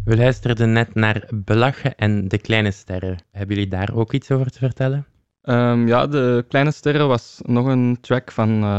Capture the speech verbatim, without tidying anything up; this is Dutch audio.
We luisterden net naar Belachje en De Kleine Sterren. Hebben jullie daar ook iets over te vertellen? Um, ja, De Kleine Sterren was nog een track van uh,